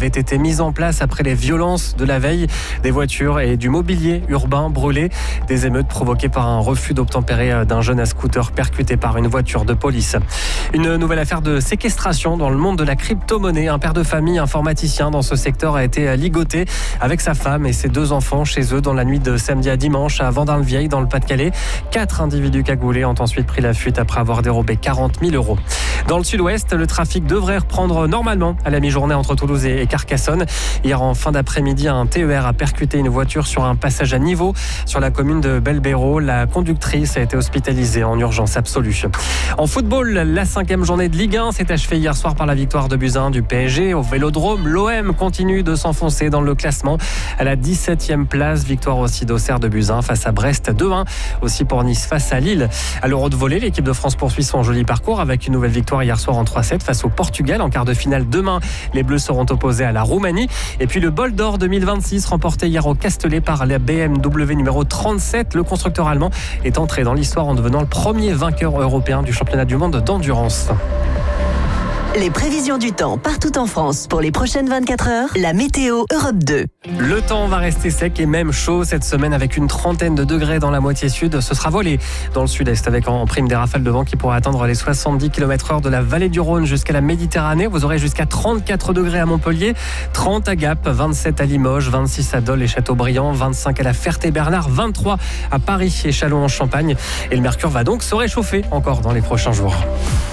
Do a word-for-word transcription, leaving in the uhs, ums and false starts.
avaient été mises en place après les violences de la veille. Des voitures et du mobilier urbain brûlés. Des émeutes provoquées par un refus d'obtempérer d'un jeune à scooter percuté par une voiture de police. Une nouvelle affaire de séquestration dans le monde de la crypto-monnaie. Un père de famille informaticien dans ce secteur a été ligoté avec sa femme et ses deux enfants chez eux dans la nuit de samedi à dimanche à Vendin-le-Vieil dans le Pas-de-Calais. Quatre individus cagoulés ont ensuite pris la fuite après avoir dérobé quarante mille euros. Dans le sud-ouest, le trafic devrait reprendre normalement à la mi-journée entre Toulouse et Carcassonne. Hier en fin d'après-midi, un T E R a percuté une voiture sur un passage à niveau sur la commune de Belbéro. La conductrice a été hospitalisée en urgence absolue. En football, la cinquième journée de Ligue un s'est achevée hier soir par la victoire de Buzyn du P S G au Vélodrome. L'O M continue de s'enfoncer dans le classement à la dix-septième place. Victoire aussi d'Auxerre de Buzyn face à Brest deux un. Aussi pour Nice face à Lille. À l'Euro de volley, l'équipe de France poursuit son joli parcours avec une nouvelle victoire hier soir en trois sept face au Portugal. En quart de finale demain, les Bleus seront opposés à la Roumanie. Et puis le Bol d'Or deux mille vingt-six remporté hier au Castellet par la B M W numéro trente-sept. Le constructeur allemand est entré dans l'histoire en devenant le premier vainqueur européen du championnat du monde d'endurance. Les prévisions du temps partout en France pour les prochaines vingt-quatre heures. La météo Europe deux. Le temps va rester sec et même chaud cette semaine avec une trentaine de degrés dans la moitié sud. Ce sera volé dans le sud-est avec en prime des rafales de vent qui pourraient atteindre les soixante-dix kilomètres heure de la vallée du Rhône jusqu'à la Méditerranée. Vous aurez jusqu'à trente-quatre degrés à Montpellier, trente à Gap, vingt-sept à Limoges, vingt-six à Dole et Châteaubriand, vingt-cinq à la Ferté-Bernard, vingt-trois à Paris et Châlons-en-Champagne. Et le mercure va donc se réchauffer encore dans les prochains jours.